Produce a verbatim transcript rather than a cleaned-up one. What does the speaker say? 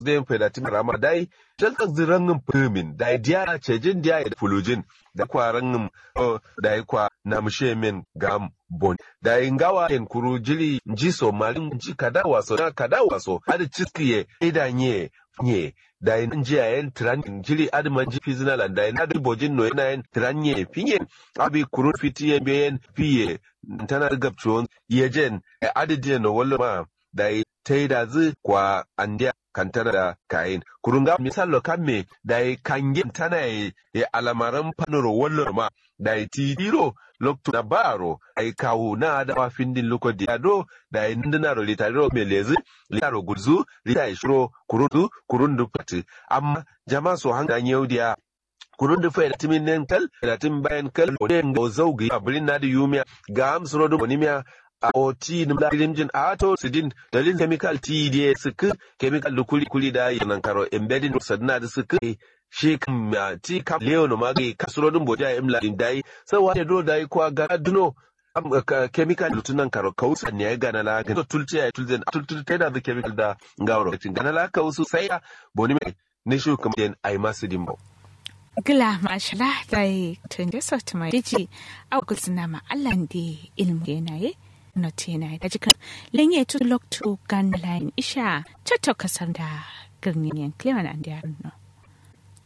den fedatin rama dai jalta zirangin firmin da diya cejin diya da fulujin da kwaran da kwa namshe min gam bon da ingawa en kuru jili jiso malin ji kada waso na kada waso hadi ciskiye idanye nye da in ji ayen tran jili adman ji fizinal da ina da bojin no yana yen tranye fiye abi kuru fitiye beyen fiye tana gabchon yejen adidin no wallo ma da tai da zu kwa andia kantana da kayin kurunga misalo kamme da kange tana ya alamaran panoro wallo ma da ti hiro lokto na baro ai kawo na da wafin din loko diado da indina ro litaro melezi litaro gurzu litai shiro kurudu kurundu pati amma jama so hanga nyaudiya kurun da fayar timin nan kal da tim bayan kal oden go zaugi abrin na da yumiya ga amsro do bonimiya a oti nimla limjin ato sidin dalil chemical ti die sik chemical da kuli kuli da yanan karo embedding sadna da sik shi kam ti kam leo no magi kasro dum boja imla din dai sai wa do dai ko ga duno chemical lutunan karo kausa ne ya gana la ga tulce ya tulzen tultul da da chemical da ngawro tin gana la kausu sai bonime ne shu kam den ai masu dimbo gila mashallah dai tunde sauti mai diji a kulsuna ma Allah ndi ilmu yana no tina da jikan lenye tu loktu gan line isha chatto kasar da girnin Cleveland and no